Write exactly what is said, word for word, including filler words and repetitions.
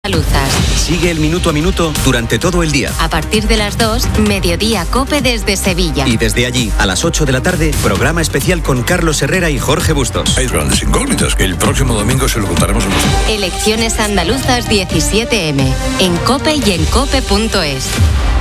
andaluzas. Sigue el minuto a minuto durante todo el día. A partir de las dos, Mediodía COPE desde Sevilla. Y desde allí, a las ocho de la tarde, programa especial con Carlos Herrera y Jorge Bustos. Hay grandes incógnitas que el próximo domingo se lo contaremos a nosotros. Elecciones andaluzas diecisiete eme. En COPE y en cope punto es.